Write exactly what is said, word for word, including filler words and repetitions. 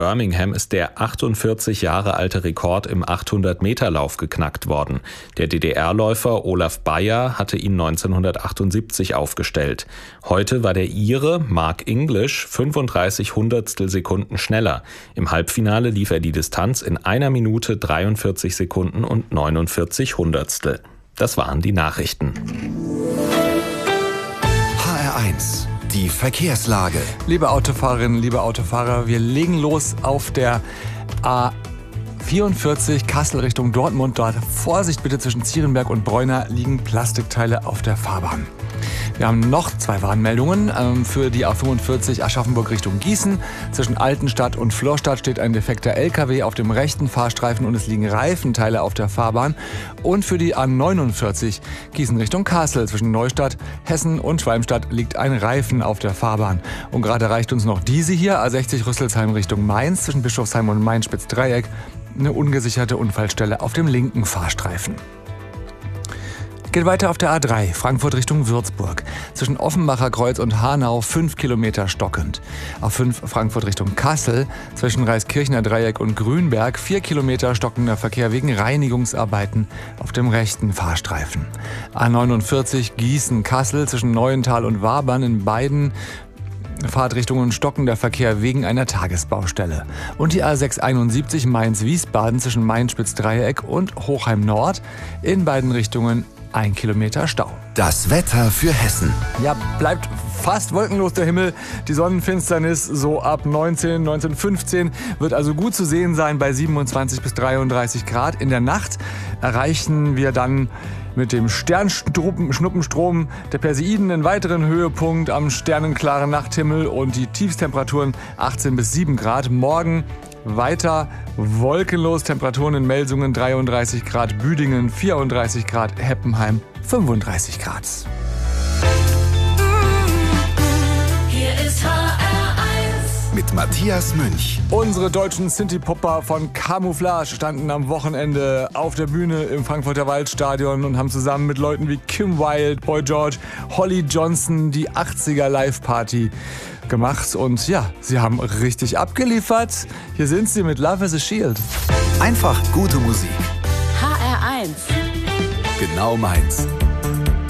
Birmingham ist der achtundvierzig Jahre alte Rekord im achthundert-Meter-Lauf geknackt worden. Der D D R-Läufer Olaf Beyer hatte ihn neunzehnhundertachtundsiebzig aufgestellt. Heute war der Ire Mark English fünfunddreißig Hundertstel Sekunden schneller. Im Halbfinale lief er die Distanz in einer Minute dreiundvierzig Sekunden und neunundvierzig Hundertstel. Das waren die Nachrichten. H R eins. Die Verkehrslage. Liebe Autofahrerinnen, liebe Autofahrer, wir legen los auf der A vierundvierzig Kassel Richtung Dortmund. Dort Vorsicht bitte, zwischen Zierenberg und Bräuner liegen Plastikteile auf der Fahrbahn. Wir haben noch zwei Warnmeldungen ähm, für die A fünfundvierzig Aschaffenburg Richtung Gießen. Zwischen Altenstadt und Florstadt steht ein defekter L K W auf dem rechten Fahrstreifen und es liegen Reifenteile auf der Fahrbahn. Und für die A neunundvierzig Gießen Richtung Kassel zwischen Neustadt, Hessen und Schwalmstadt liegt ein Reifen auf der Fahrbahn. Und gerade erreicht uns noch diese hier, A sechzig Rüsselsheim Richtung Mainz zwischen Bischofsheim und Main-Spitz-Dreieck, eine ungesicherte Unfallstelle auf dem linken Fahrstreifen. Geht weiter auf der A drei, Frankfurt Richtung Würzburg. Zwischen Offenbacher Kreuz und Hanau fünf Kilometer stockend. A fünf Frankfurt Richtung Kassel, zwischen Reiskirchner Dreieck und Grünberg vier Kilometer stockender Verkehr wegen Reinigungsarbeiten auf dem rechten Fahrstreifen. A neunundvierzig Gießen-Kassel zwischen Neuental und Wabern in beiden Fahrtrichtungen stockender Verkehr wegen einer Tagesbaustelle. Und die A sechshunderteinundsiebzig Mainz-Wiesbaden zwischen Main-Spitz-Dreieck und Hochheim-Nord in beiden Richtungen ein Kilometer Stau. Das Wetter für Hessen. Ja, bleibt fast wolkenlos der Himmel. Die Sonnenfinsternis so ab neunzehn, neunzehn Uhr fünfzehn wird also gut zu sehen sein bei siebenundzwanzig bis dreiunddreißig Grad. In der Nacht erreichen wir dann mit dem Sternschnuppenstrom der Perseiden einen weiteren Höhepunkt am sternenklaren Nachthimmel und die Tiefstemperaturen achtzehn bis sieben Grad. Morgen weiter wolkenlos, Temperaturen in Melsungen dreiunddreißig Grad, Büdingen vierunddreißig Grad, Heppenheim fünfunddreißig Grad. Hier ist H R eins Mit Matthias Münch. Unsere deutschen Synthie-Popper von Camouflage standen am Wochenende auf der Bühne im Frankfurter Waldstadion und haben zusammen mit Leuten wie Kim Wilde, Boy George, Holly Johnson die achtziger Live-Party gemacht. Und ja, sie haben richtig abgeliefert. Hier sind sie mit Love is a Shield. Einfach gute Musik. H R eins Genau meins.